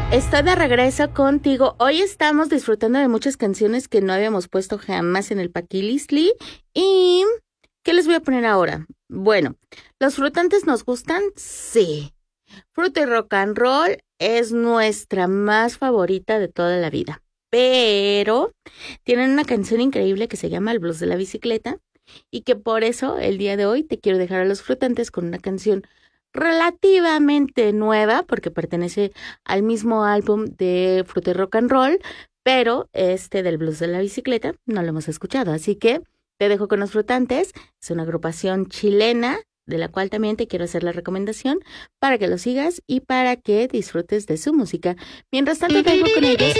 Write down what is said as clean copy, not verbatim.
Estoy de regreso contigo. Hoy estamos disfrutando de muchas canciones que no habíamos puesto jamás en el Paquilistli. ¿Y qué les voy a poner ahora? Bueno, ¿los frutantes nos gustan? Sí. Fruta y Rock and Roll es nuestra más favorita de toda la vida. Pero tienen una canción increíble que se llama El Blues de la Bicicleta y que por eso el día de hoy te quiero dejar a los frutantes con una canción relativamente nueva porque pertenece al mismo álbum de Fruta y Rock and Roll, pero este del Blues de la Bicicleta no lo hemos escuchado, así que te dejo con los frutantes. Es una agrupación chilena de la cual también te quiero hacer la recomendación para que lo sigas y para que disfrutes de su música. Mientras tanto te dejo con ellos